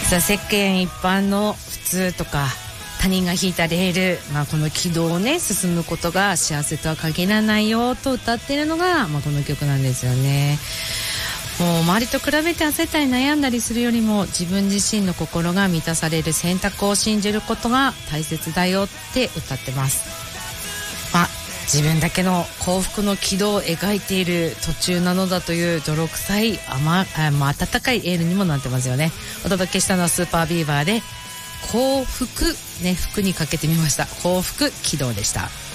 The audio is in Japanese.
実は世間一般の普通とか他人が引いたレール、この軌道をね進むことが幸せとは限らないよと歌っているのが、この曲なんですよね。もう周りと比べて焦ったり悩んだりするよりも、自分自身の心が満たされる選択を信じることが大切だよって歌ってます。自分だけの幸福の軌道を描いている途中なのだという泥臭い温かいエールにもなってますよね。お届けしたのはスーパービーバーで幸福ね、服にかけてみました。幸福軌道でした。